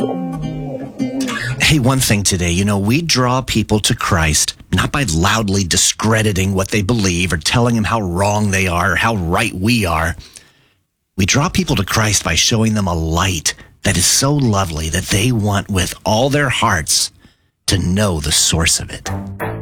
Hey, one thing today, we draw people to Christ not by loudly discrediting what they believe or telling them how wrong they are or how right we are. We draw people to Christ by showing them a light that is so lovely that they want with all their hearts to know the source of it.